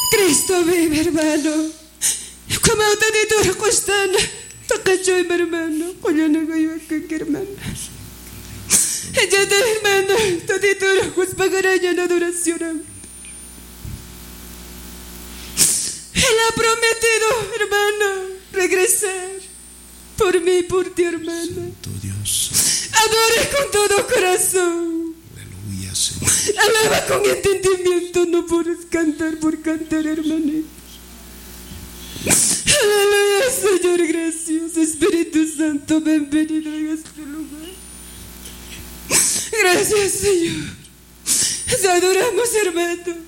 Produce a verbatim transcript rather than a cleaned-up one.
Cristo vive, hermano. Como te digo, costana. Tocacho, hermano. Coño, no voy a que hermano. Ella te hermano. Te digo, pues pagará ya la adoración. Él ha prometido, hermano, regresar por mí y por ti, hermano. Santo Dios. Adore con todo corazón. Aleluya, Señor. Alaba con entendimiento, no por cantar, por cantar, hermanito. Aleluya, Señor, gracias. Espíritu Santo, bienvenido a este lugar. Gracias, Señor. Te adoramos, hermano.